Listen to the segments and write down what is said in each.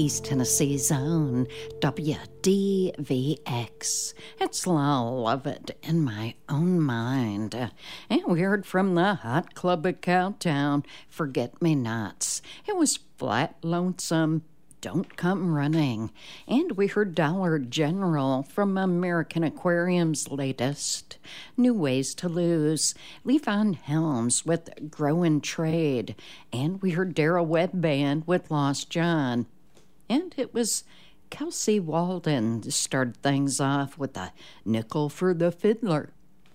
East Tennessee's own WDVX. It's Lyle Lovett in my own mind. And we heard from the Hot Club of Cowtown, Forget Me Nots. It was flat lonesome. Don't Come Running. And we heard Dollar General from American Aquarium's latest, New Ways to Lose. Levon Helms with Grow and Trade. And we heard Daryl Webb Band with Lost John. And it was Kelsey Walden to start things off with a nickel for the fiddler.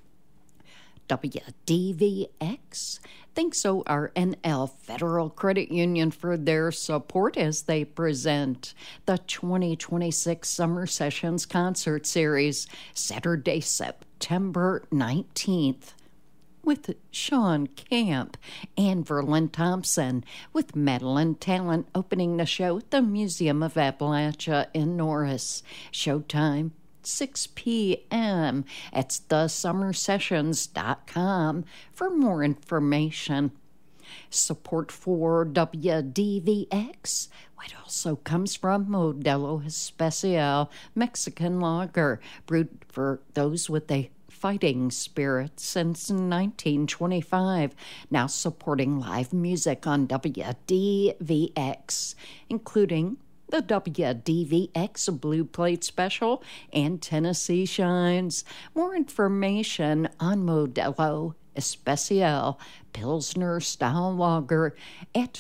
WDVX thanks ORNL Federal Credit Union for their support as they present the 2026 Summer Sessions Concert Series, Saturday, September 19th. With Sean Camp and Verlin Thompson, with Madeline Talent opening the show at the Museum of Appalachia in Norris. Showtime 6 p.m. It's thesummersessions.com for more information. Support for WDVX. It also comes from Modelo Especial Mexican Lager, brewed for those with a fighting spirit since 1925, now supporting live music on WDVX, including the WDVX Blue Plate Special and Tennessee Shines. More information on Modelo Especial Pilsner Style Lager at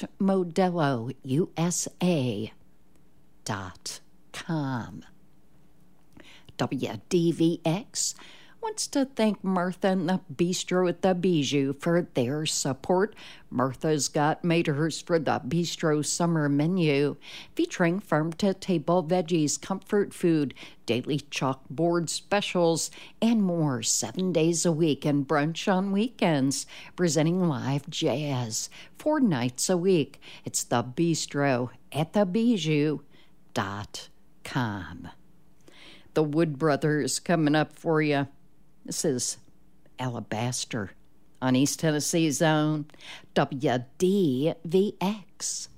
modelousa.com. WDVX wants to thank Martha and the Bistro at the Bijou for their support. Martha's got maters for the Bistro summer menu, featuring farm-to-table veggies, comfort food, daily chalkboard specials, and more 7 days a week and brunch on weekends, presenting live jazz 4 nights a week. It's the Bistro at thebijou.com. The Wood Brothers coming up for you. This is Alabaster on East Tennessee's own WDVX.